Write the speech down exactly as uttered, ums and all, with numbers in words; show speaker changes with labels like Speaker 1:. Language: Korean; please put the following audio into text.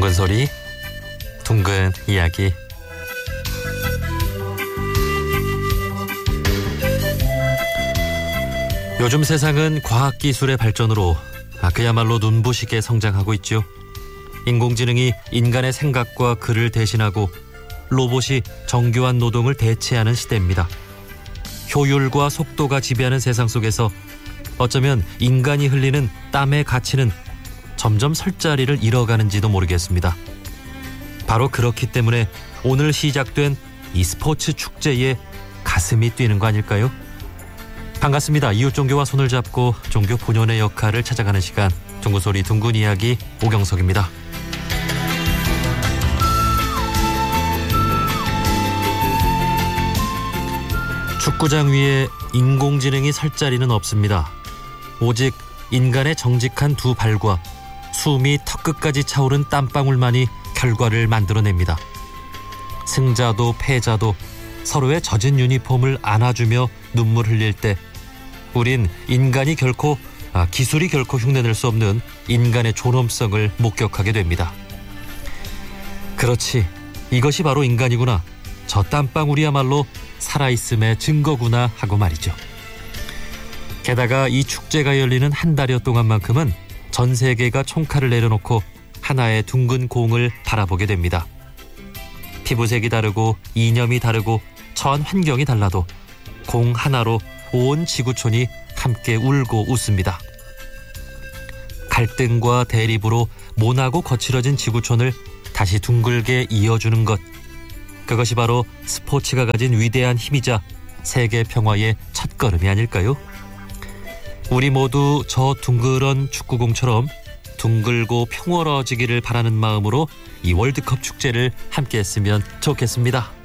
Speaker 1: 둥근 소리, 둥근 이야기. 요즘 세상은 과학기술의 발전으로 그야말로 눈부시게 성장하고 있죠. 인공지능이 인간의 생각과 글을 대신하고 로봇이 정교한 노동을 대체하는 시대입니다. 효율과 속도가 지배하는 세상 속에서 어쩌면 인간이 흘리는 땀의 가치는 점점 설 자리를 잃어가는지도 모르겠습니다. 바로 그렇기 때문에 오늘 시작된 이 스포츠 축제에 가슴이 뛰는 거 아닐까요? 반갑습니다. 이웃 종교와 손을 잡고 종교 본연의 역할을 찾아가는 시간, 둥근 소리 둥근 이야기 오경석입니다. 축구장 위에 인공지능이 설 자리는 없습니다. 오직 인간의 정직한 두 발과 숨이 턱끝까지 차오른 땀방울만이 결과를 만들어냅니다. 승자도 패자도 서로의 젖은 유니폼을 안아주며 눈물 흘릴 때 우린 인간이 결코, 아, 기술이 결코 흉내낼 수 없는 인간의 존엄성을 목격하게 됩니다. 그렇지, 이것이 바로 인간이구나. 저 땀방울이야말로 살아있음의 증거구나 하고 말이죠. 게다가 이 축제가 열리는 한 달여 동안만큼은 전 세계가 총칼을 내려놓고 하나의 둥근 공을 바라보게 됩니다. 피부색이 다르고 이념이 다르고 처한 환경이 달라도 공 하나로 온 지구촌이 함께 울고 웃습니다. 갈등과 대립으로 모나고 거칠어진 지구촌을 다시 둥글게 이어주는 것, 그것이 바로 스포츠가 가진 위대한 힘이자 세계 평화의 첫걸음이 아닐까요? 우리 모두 저 둥그런 축구공처럼 둥글고 평화로워지기를 바라는 마음으로 이 월드컵 축제를 함께 했으면 좋겠습니다.